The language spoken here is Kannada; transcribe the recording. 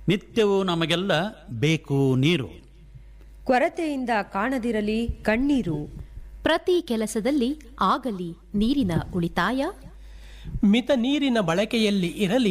ನಿತ್ಯವೂ ನಮಗೆಲ್ಲ ಬೇಕು ನೀರು. ಕೊರತೆಯಿಂದ ಕಾಣದಿರಲಿ ಕಣ್ಣೀರು. ಪ್ರತಿ ಕೆಲಸದಲ್ಲಿ ಆಗಲಿ ನೀರಿನ ಉಳಿತಾಯ. ಮಿತ ನೀರಿನ ಬಳಕೆಯಲ್ಲಿ ಇರಲಿ